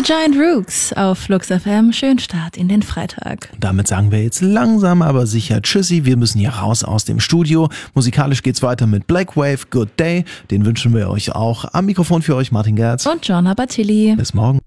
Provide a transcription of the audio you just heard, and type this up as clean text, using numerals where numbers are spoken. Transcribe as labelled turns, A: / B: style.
A: Giant Rooks auf Flux FM. Schönen Start in den Freitag.
B: Damit sagen wir jetzt langsam, aber sicher Tschüssi. Wir müssen hier raus aus dem Studio. Musikalisch geht's weiter mit Black Wave, Good Day. Den wünschen wir euch auch. Am Mikrofon für euch Martin Gerz
A: und John Habertilli.
B: Bis morgen.